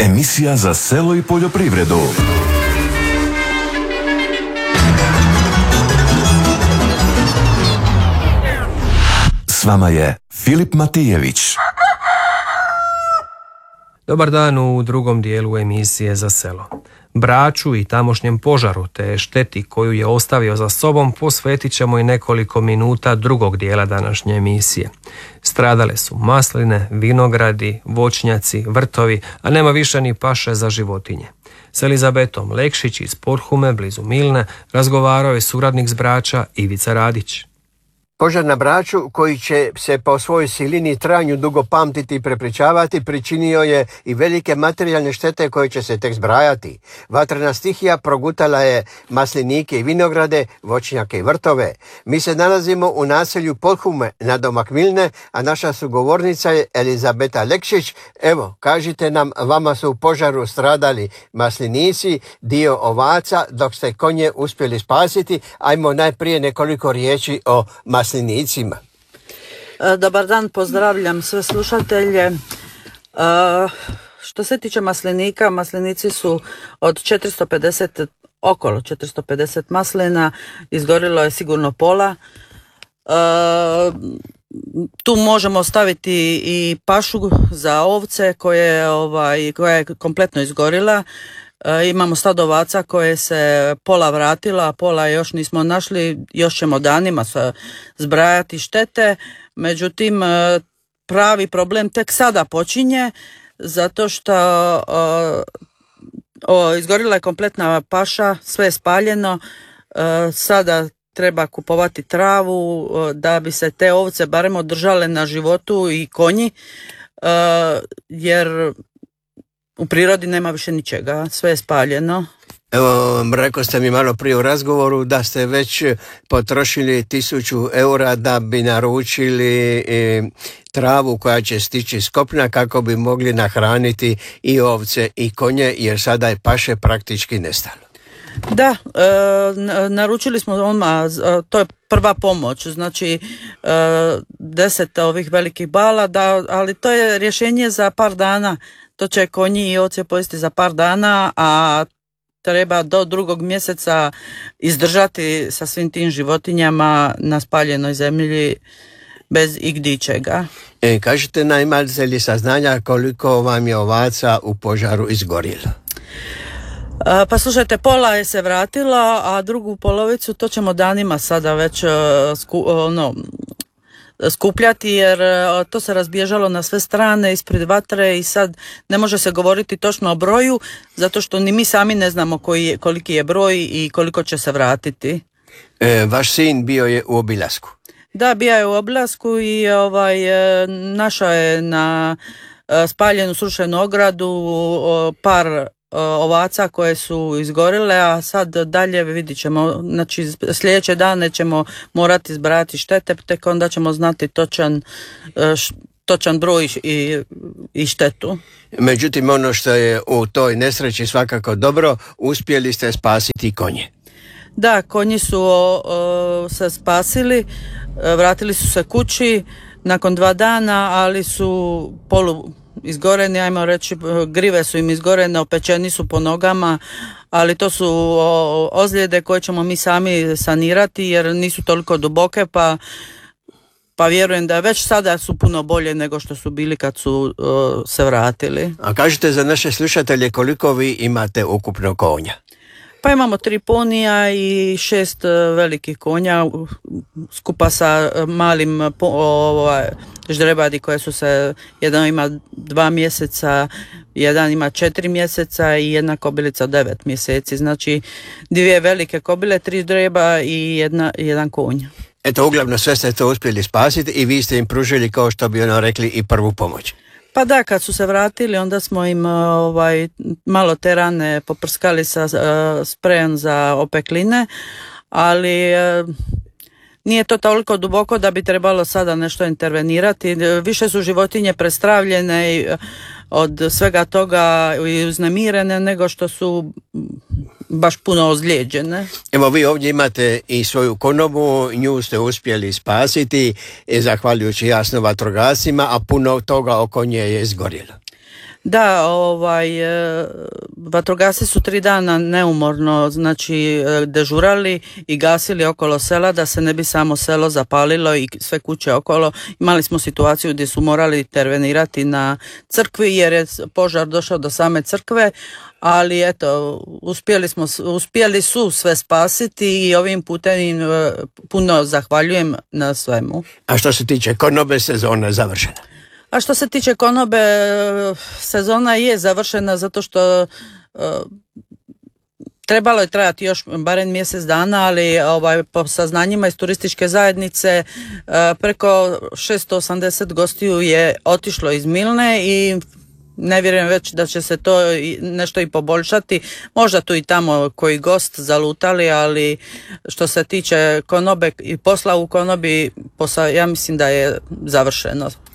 Emisija za selo i poljoprivredu. S vama je Filip Matijević. Dobar dan u drugom dijelu emisije za selo. Braču i tamošnjem požaru te šteti koju je ostavio za sobom posvetit ćemo i nekoliko minuta drugog dijela današnje emisije. Stradale su masline, vinogradi, voćnjaci, vrtovi, a nema više ni paše za životinje. S Elizabetom Lekšić iz Porhume, blizu Milne, razgovarao je suradnik s Brača Ivica Radić. Požar na Braču, koji će se po svojoj silini i trajanju dugo pamtiti i prepričavati, pričinio je i velike materijalne štete koje će se tek zbrajati. Vatrena stihija progutala je maslinike i vinograde, voćnjake i vrtove. Mi se nalazimo u naselju Porhume, nadomak Milne, a naša sugovornica je Elizabeta Lekšić. Evo, kažite nam, vama su u požaru stradali maslinici, dio ovaca, dok ste konje uspjeli spasiti. Ajmo najprije nekoliko riječi o maslinicima. Dobar dan, pozdravljam sve slušatelje. Što se tiče maslinika, maslinici su od 450, okolo 450 maslina, izgorilo je sigurno pola. Tu možemo staviti i pašu za ovce koja je kompletno izgorila. Imamo stad ovaca koje se pola vratila, a pola još nismo našli, još ćemo danima zbrajati štete. Međutim, pravi problem tek sada počinje, zato što izgorila je kompletna paša, sve je spaljeno, sada treba kupovati travu da bi se te ovce barem održale na životu i konji, jer u prirodi nema više ničega, sve je spaljeno. Evo, rekao ste mi malo prije u razgovoru da ste već potrošili 1000 eura da bi naručili travu koja će stići s kopna kako bi mogli nahraniti i ovce i konje, jer sada je paše praktički nestalo. Da, naručili smo odmah, to je prva pomoć, znači 10 ovih velikih bala, ali to je rješenje za par dana. To će konji i ovce pojesti za par dana, a treba do 2. mjeseca izdržati sa svim tim životinjama na spaljenoj zemlji bez igdičega. Kažete nam, imate li saznanja koliko vam je ovaca u požaru izgorilo? Pa slušajte, pola je se vratila, a drugu polovicu to ćemo danima sada već skupljati, jer to se razbježalo na sve strane ispred vatre i sad ne može se govoriti točno o broju, zato što ni mi sami ne znamo koliki je broj i koliko će se vratiti. Vaš sin bio je u obilasku? Da, bio je u obilasku i našao je na spaljenu srušenu ogradu par ovaca koje su izgorile, a sad dalje vidit ćemo, znači sljedeće dane ćemo morati zbrati štete, tek onda ćemo znati točan broj i štetu. Međutim, ono što je u toj nesreći svakako dobro, uspjeli ste spasiti konje. Da, konji su se spasili, vratili su se kući nakon 2 dana, ali su izgoreni, ajmo reći, grive su im izgorene, opečeni su po nogama, ali to su ozljede koje ćemo mi sami sanirati jer nisu toliko duboke, pa vjerujem da već sada su puno bolje nego što su bili kad su se vratili. A kažete za naše slušatelje koliko vi imate ukupno konja? Pa imamo 3 ponija i 6 velikih konja skupa sa malim ždrebadi koje su se, jedan ima 2 mjeseca, jedan ima 4 mjeseca i jedna kobilica 9 mjeseci. Znači 2 velike kobile, 3 ždreba i jedan konj. Eto, uglavnom sve ste to uspjeli spasiti i vi ste im pružili, kao što bi rekli, i prvu pomoć. Pa da, kad su se vratili, onda smo im malo te rane poprskali sa sprejem za opekline, ali nije to toliko duboko da bi trebalo sada nešto intervenirati. Više su životinje prestravljene od svega toga i uznemirene nego što su baš puno ozlijeđene. Evo, vi ovdje imate i svoju konobu, nju ste uspjeli spasiti, zahvaljujući jasno vatrogascima, a puno toga oko nje je izgorilo. Da, vatrogasci su 3 dana neumorno, znači, dežurali i gasili okolo sela da se ne bi samo selo zapalilo i sve kuće okolo. Imali smo situaciju gdje su morali intervenirati na crkvi jer je požar došao do same crkve, ali eto, uspjeli su sve spasiti i ovim putem im puno zahvaljujem na svemu. A što se tiče konobe, sezona je završena? A što se tiče konobe, sezona je završena zato što trebalo je trajati još barem mjesec dana, ali po saznanjima iz turističke zajednice preko 680 gostiju je otišlo iz Milne i ne vjerujem već da će se to nešto i poboljšati. Možda tu i tamo koji gost zalutali, ali što se tiče konobe i posla u konobi, ja mislim da je završeno.